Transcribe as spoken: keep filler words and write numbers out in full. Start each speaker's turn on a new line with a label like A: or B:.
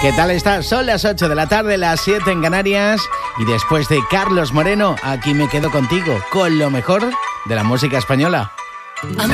A: ¿Qué tal estás? Son las ocho de la tarde, las siete en Canarias. Y después de Carlos Moreno, aquí me quedo contigo, con lo mejor de la música española.